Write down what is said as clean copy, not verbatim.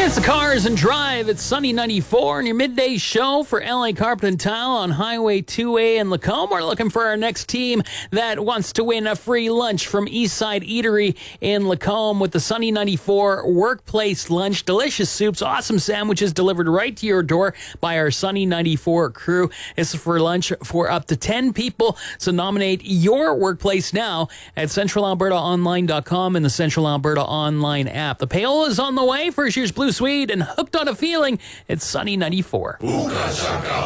It's the Cars and Drive. It's Sunny 94 and your midday show for LA Carpet and Tile on Highway 2A in Lacombe. We're looking for our next team that wants to win a free lunch from Eastside Eatery in Lacombe with the Sunny 94 Workplace Lunch. Delicious soups, awesome sandwiches delivered right to your door by our Sunny 94 crew. This is for lunch for up to 10 people. So nominate your workplace now at centralalbertaonline.com and the Central Alberta Online app. The payola is on the way. First year's Blue Swede and Hooked on a Feeling. It's Sunny 94.